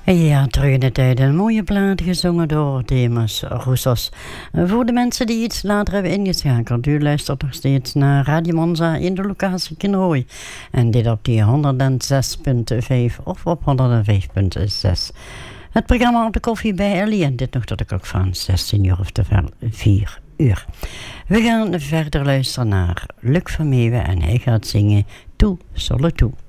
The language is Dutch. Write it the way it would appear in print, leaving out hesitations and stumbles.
Ja, terug in de tijd. Een mooie plaat gezongen door Demis Roussos. Voor de mensen die iets later hebben ingeschakeld. U luistert nog steeds naar Radio Monza in de locatie Kinrooi. En dit op die 106.5 of op 105.6. Het programma op de koffie bij Ellie. En dit nog tot de klok van 16 uur of te 4 uur. We gaan verder luisteren naar Luc van Meeuwen. En hij gaat zingen Toe, Solle Toe.